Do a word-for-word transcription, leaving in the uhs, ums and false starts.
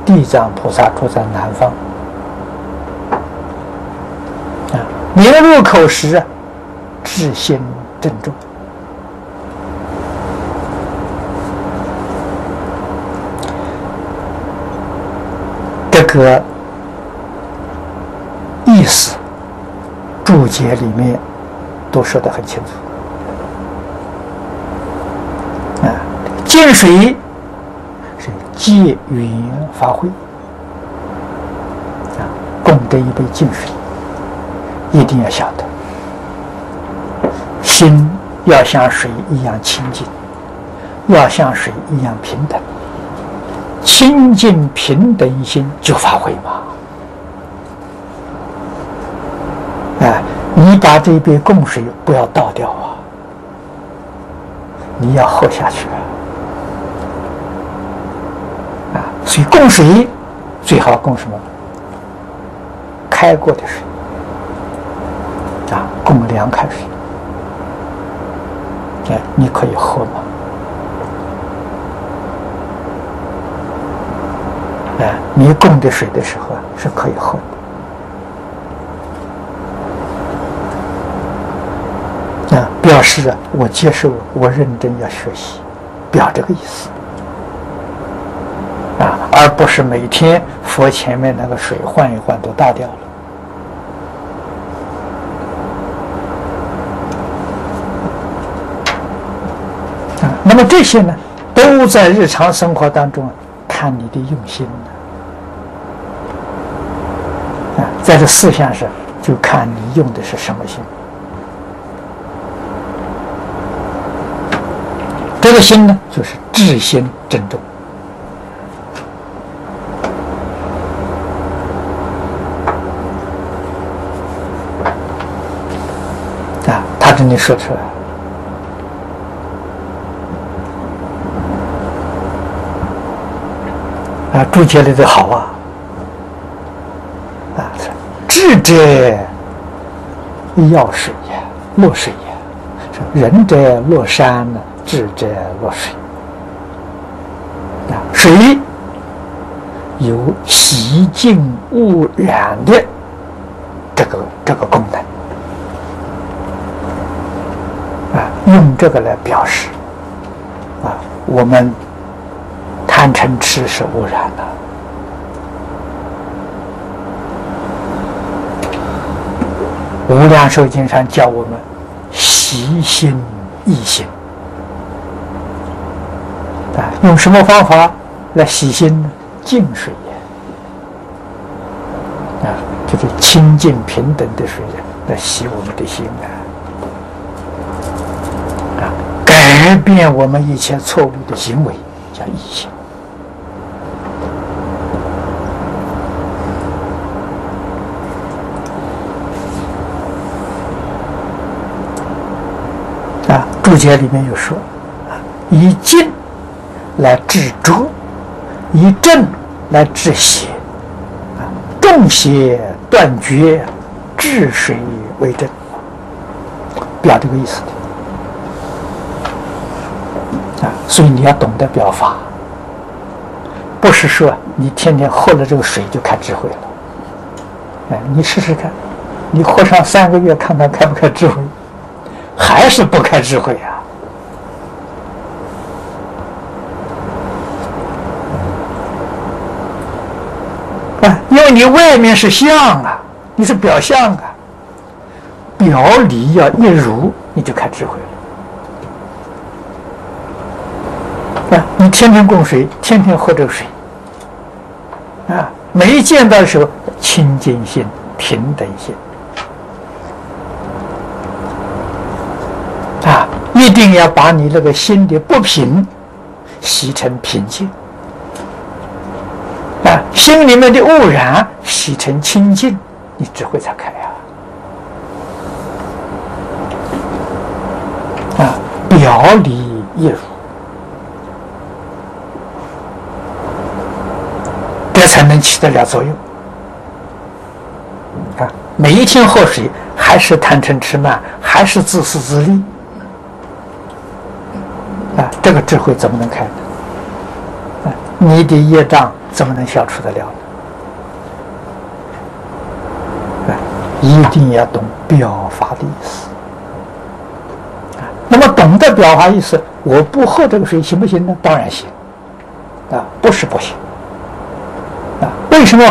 地藏菩萨住在南方。啊，你入口时啊，至心郑重。这个意思，注解里面都说得很清楚。啊，净水是借缘发挥。啊，供这一杯净水，一定要晓得，心要像水一样清净，要像水一样平等。清净平等心就发挥嘛！哎，你把这杯供水不要倒掉啊，你要喝下去啊！所以供水最好供什么？开过的水啊，供凉开水。哎，你可以喝吗？哎，你供的水的时候啊，是可以喝的。啊，表示啊，我接受，我认真要学习，表这个意思。啊，而不是每天佛前面那个水换一换都倒掉了。啊，那么这些呢，都在日常生活当中看你的用心呢。啊，在这四项上就看你用的是什么心。这个心呢，就是至心珍重。啊，他这里说出来。啊，注解里的好啊！啊，智者要水也，落水也；仁者落山呢，智者落水。啊，水有洗净污染的这个这个功能。啊，用这个来表示啊，我们贪嗔痴是污染的。无量寿经上教我们习心意心啊，用什么方法来洗心呢？净水啊，就是清净平等的水来洗我们的心啊，啊，改变我们一切错误的行为，叫意心。啊，注解里面有说，以净来治浊，以正来治邪，啊，众邪断绝，治水为正，表这个意思的。啊，所以你要懂得表法，不是说你天天喝了这个水就开智慧了。哎，你试试看，你喝上三个月，看看开不开智慧。还是不开智慧啊！啊，因为你外面是相啊，你是表象啊，表里要一如，你就开智慧了。啊，你天天供水，天天喝这个水，啊，没一见到的时候，清净心、平等心。啊，一定要把你那个心的不平洗成平静，啊，心里面的污染洗成清净，你智慧才开啊！啊，表里一如，这才能起得了作用。啊，每一天喝水，还是贪嗔痴慢，还是自私自利。啊，这个智慧怎么能开呢？啊， 你的业障怎么能消除得了呢？一定要懂表法的意思。那么懂得表法意思，我不喝这个水行不行呢？当然行，啊，不是不行。啊，为什么